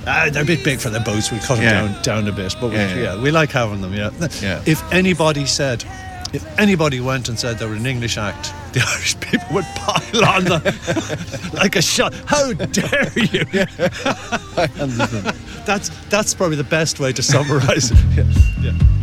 They're a bit big for the boats. We cut them down a bit, but we like having them. Yeah. If anybody went and said they were an English act, the Irish people would pile on them like a shot. How dare you? I understand. That's probably the best way to summarise it. Yeah.